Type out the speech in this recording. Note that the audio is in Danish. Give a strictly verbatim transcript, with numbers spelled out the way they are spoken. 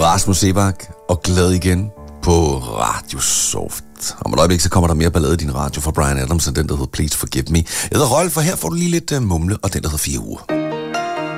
Rasmus Sebak og Glad igen på Radio Soft. Om et øjeblik, så kommer der mere ballade i din radio fra Bryan Adams, og den, der hedder Please Forgive Me. Jeg hedder Rolf, for her får du lige lidt uh, mumle, og den, der hedder Fire Uger.